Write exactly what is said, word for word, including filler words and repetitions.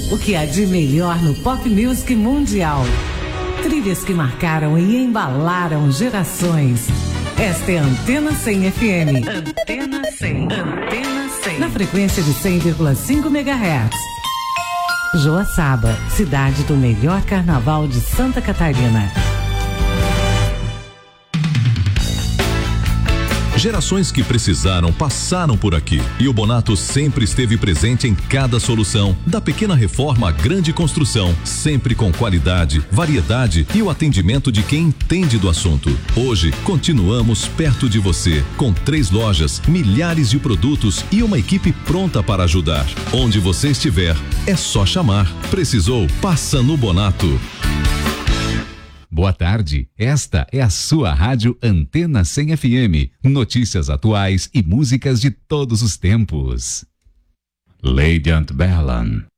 O que há de melhor no pop music mundial. Trilhas que marcaram e embalaram gerações. Esta é a Antena cem F M. Antena cem. Antena cem. Na frequência de cem vírgula cinco megahertz. Joaçaba, cidade do melhor carnaval de Santa Catarina. Gerações que precisaram passaram por aqui e o Bonato sempre esteve presente em cada solução, da pequena reforma à grande construção, sempre com qualidade, variedade e o atendimento de quem entende do assunto. Hoje, continuamos perto de você, com três lojas, milhares de produtos e uma equipe pronta para ajudar. Onde você estiver, é só chamar. Precisou? Passa no Bonato. Boa tarde, esta é a sua rádio Antena cem F M. Notícias atuais e músicas de todos os tempos. Lady Antebellum.